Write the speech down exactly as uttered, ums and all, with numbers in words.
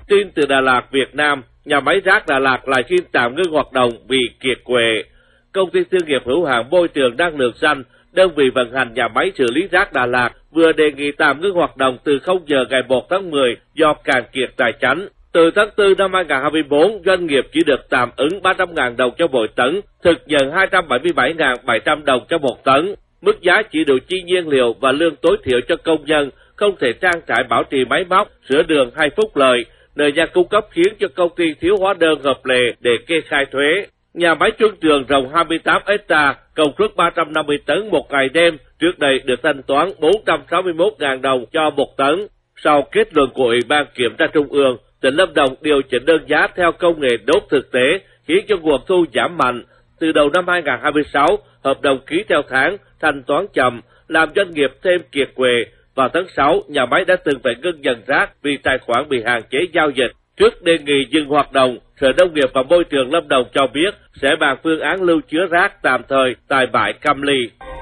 Tin từ Đà Lạt, Việt Nam, nhà máy rác Đà Lạt lại xin tạm ngưng hoạt động vì kiệt quệ. Công ty thương nghiệp hữu hạn môi trường năng lượng xanh, đơn vị vận hành nhà máy xử lý rác Đà Lạt, vừa đề nghị tạm ngưng hoạt động từ không giờ ngày một tháng mười do cạn kiệt tài chánh. Từ tháng tư năm hai nghìn không trăm hai mươi tư, doanh nghiệp chỉ được tạm ứng ba trăm nghìn đồng cho mỗi tấn, thực nhận hai trăm bảy mươi bảy nghìn bảy trăm đồng cho một tấn. Mức giá chỉ đủ chi nhiên liệu và lương tối thiểu cho công nhân, không thể trang trải bảo trì máy móc, sửa đường hay phúc lợi, nơi nhà cung cấp khiến cho công ty thiếu hóa đơn hợp lệ để kê khai thuế. Nhà máy Xuân Trường rộng hai mươi tám héc ta, công suất ba trăm năm mươi tấn một ngày đêm, trước đây được thanh toán bốn trăm sáu mươi mốt nghìn đồng cho một tấn. Sau kết luận của Ủy ban Kiểm tra Trung ương, tỉnh Lâm Đồng điều chỉnh đơn giá theo công nghệ đốt thực tế, khiến cho nguồn thu giảm mạnh. Từ đầu năm hai nghìn không trăm hai mươi sáu, hợp đồng ký theo tháng, thanh toán chậm, làm doanh nghiệp thêm kiệt quệ. Vào tháng sáu, nhà máy đã từng phải ngưng nhận rác vì tài khoản bị hạn chế giao dịch. Trước đề nghị dừng hoạt động, Sở Nông nghiệp và Môi trường Lâm Đồng cho biết sẽ bàn phương án lưu chứa rác tạm thời tại bãi Cam Ly.